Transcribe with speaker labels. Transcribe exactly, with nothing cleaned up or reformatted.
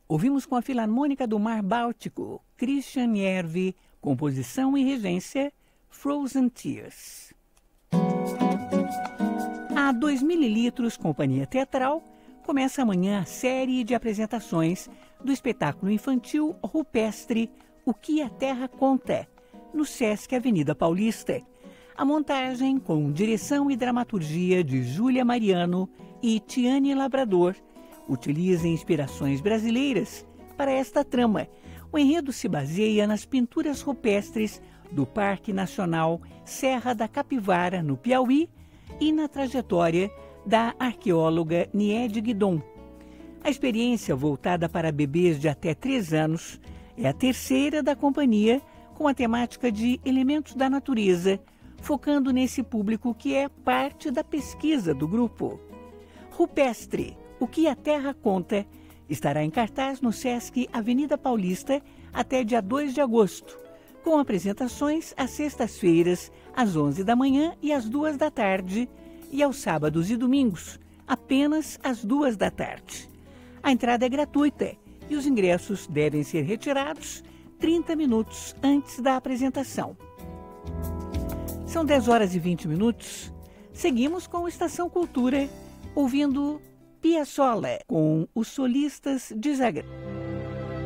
Speaker 1: Ouvimos com a Filarmônica do Mar Báltico, Christian Järvi, composição e regência, Frozen Tears. A dois mililitros Companhia Teatral começa amanhã a série de apresentações do espetáculo infantil rupestre O que a Terra Conta, no Sesc Avenida Paulista. A montagem, com direção e dramaturgia de Júlia Mariano e Tiane Labrador, utiliza inspirações brasileiras para esta trama. O enredo se baseia nas pinturas rupestres do Parque Nacional Serra da Capivara, no Piauí, e na trajetória da arqueóloga Niede Guidon. A experiência, voltada para bebês de até três anos, é a terceira da companhia, com a temática de elementos da natureza, focando nesse público que é parte da pesquisa do grupo. Rupestre, O que a Terra Conta, estará em cartaz no Sesc Avenida Paulista até dia dois de agosto, com apresentações às sextas-feiras, às onze da manhã e às duas da tarde, e aos sábados e domingos, apenas às duas da tarde. A entrada é gratuita e os ingressos devem ser retirados trinta minutos antes da apresentação. São dez horas e vinte minutos. Seguimos com Estação Cultura, ouvindo Piazzolla com os solistas de Zagreb.